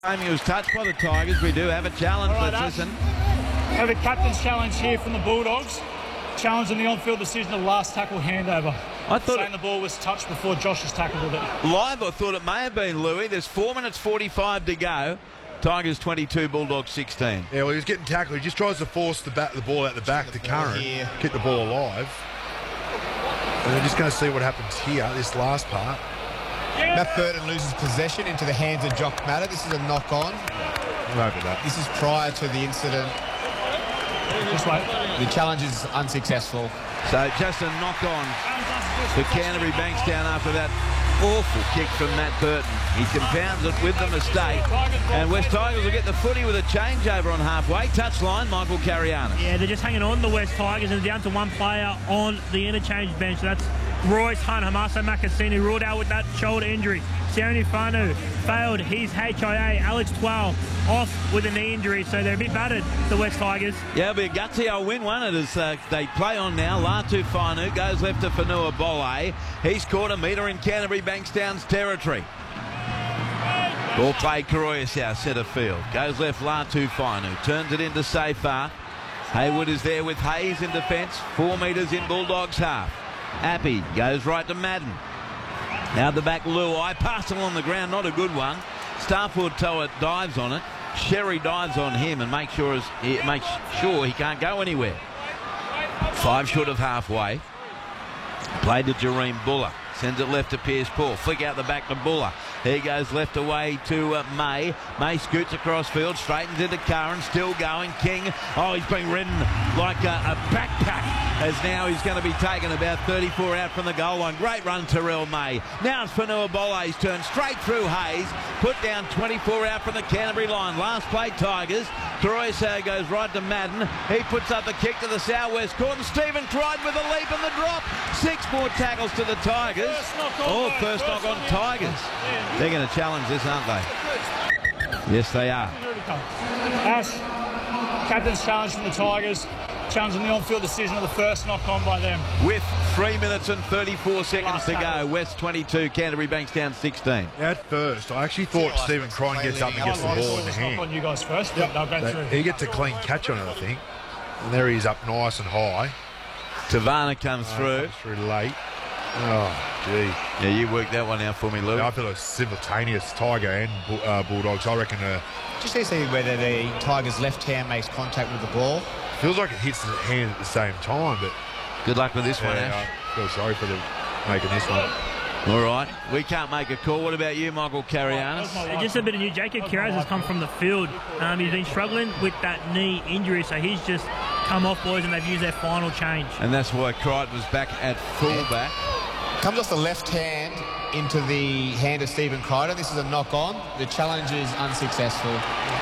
He was touched by the Tigers. We do have a challenge. Right, Let's listen. Have a captain's challenge here from the Bulldogs. Challenge on the on-field decision of the last tackle handover. I thought saying the ball was touched before Josh has tackled it. Live, I thought it may have been Louis. There's 4 minutes 45 to go. Tigers 22, Bulldogs 16. Yeah, well, he was getting tackled. He just tries to force the ball out the back to Curran, keep the ball alive. And we're just going to see what happens here, this last part. Matt Burton loses possession into the hands of Jock Matter. This is a knock-on. Over that. This is prior to the incident. Just wait. The challenge is unsuccessful. So just a knock-on for Canterbury Bankstown after that awful kick from Matt Burton. He compounds it with the mistake. And West Tigers will get the footy with a changeover on halfway. Touchline, Michael Carianis. Yeah, they're just hanging on the West Tigers and down to one player on the interchange bench. That's Royce Hunt. Hamaso Makasini ruled out with that shoulder injury. Sione Fanu failed his HIA. Alex Twal off with a knee injury, so they're a bit battered, the West Tigers. Yeah, it'll be a gutsy old win, won't it, as they play on now. Latu Fanu goes left to Fanua Bole. He's caught a metre in Canterbury Bankstown's territory. Ball played Karoyas centre field. Goes left Latu Fanu. Turns it into Safar. Haywood is there with Hayes in defence. 4 metres in Bulldogs half. Appy goes right to Madden. Now the back Luai. Pass along the ground, not a good one. Starford Toa dives on it. Sherry dives on him and makes sure he can't go anywhere. 5 short of halfway. Played to Jareem Buller. Sends it left to Pierce Paul. Flick out the back to Buller. He goes left away to May. May scoots across field, straightens into Curran, still going. King, he's been ridden like a backpack, as now he's going to be taken about 34 out from the goal line. Great run, Terrell May. Now it's Fanua Bole's turn, straight through Hayes. Put down 24 out from the Canterbury line. Last play, Tigers. Troysa goes right to Madden. He puts up the kick to the southwest court, and Stephen Cried with a leap and the drop. 6 more tackles to the Tigers. First knock on Tigers. They're going to challenge this, aren't they? Yes, they are. Ash, captain's challenge from the Tigers. Challenge on the on-field decision of the first knock-on by them. With 3 minutes and 34 seconds to go. West 22, Canterbury Bankstown 16. At first, I actually thought Stephen Crichton gets up and gets the ball in the hand. On you guys first, but they'll go through. He gets a clean catch on it, I think. And there he is up nice and high. Tavana comes through. Comes through late. Oh, gee. Yeah, you worked that one out for me, Lou. Yeah, I feel it was simultaneous, Tiger and Bulldogs. I reckon... Just to see whether the Tigers' left hand makes contact with the ball. Feels like it hits the hand at the same time, but... Good luck with this one, Ash. I feel sorry for them making this one. All right. We can't make a call. What about you, Michael Carianis? Just a bit of news. Jacob Kiraz has come from the field. He's been struggling with that knee injury, so he's just come off, boys, and they've used their final change. And that's why Crichton was back at fullback. Comes off the left hand into the hand of Stephen Crichton. This is a knock-on. The challenge is unsuccessful.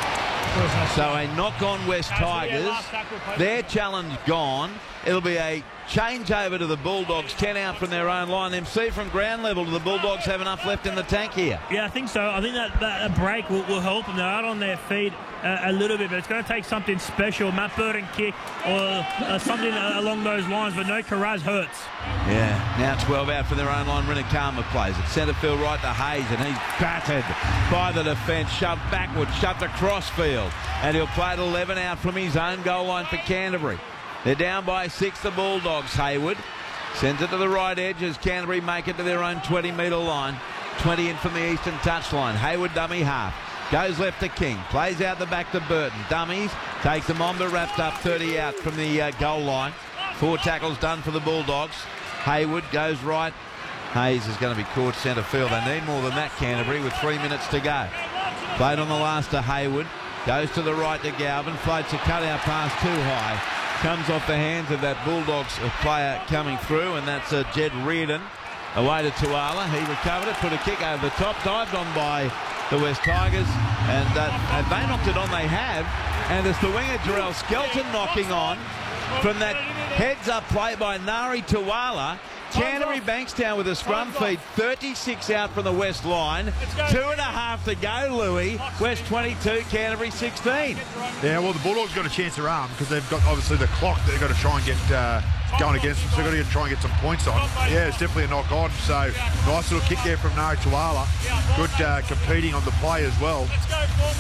So a knock on West Tigers. Their challenge gone. It'll be a changeover to the Bulldogs. 10 out from their own line. MC from ground level. Do the Bulldogs have enough left in the tank here? Yeah, I think so. I think that break will help them. They're out on their feet a little bit, but it's going to take something special. Matt Burton kick or something along those lines, but no, Karaz hurts. Yeah, now 12 out from their own line. Rinakama plays it. Centre field right to Hayes, and he's battered by the defence. Shoved backward, shoved across field. And he'll play it 11 out from his own goal line for Canterbury. They're down by 6, the Bulldogs. Haywood sends it to the right edge as Canterbury make it to their own 20-metre line. 20 in from the eastern touchline. Haywood dummy half. Goes left to King. Plays out the back to Burton. Dummies. Takes them on, but wrapped up 30 out from the goal line. 4 tackles done for the Bulldogs. Haywood goes right. Hayes is going to be caught centre field. They need more than that, Canterbury, with 3 minutes to go. Played on the last to Haywood. Goes to the right to Galvin. Floats a cutout pass too high. Comes off the hands of that Bulldogs player coming through, and that's Jed Reardon. Away to Tuala. He recovered it, put a kick over the top, dived on by the West Tigers, and have they knocked it on? They have. And it's the winger Jarrell Skelton knocking on from that heads-up play by Nari Tuala. Canterbury Bankstown with a scrum feed, 36 out from the west line. 2.5 to go, Louis. West 22, Canterbury 16. Yeah, well, the Bulldogs got a chance to run because they've got obviously the clock that they've got to try and get going against them, so they've got to try and get some points on. Yeah, it's definitely a knock on. So nice little kick there from Narutuala. Good competing on the play as well.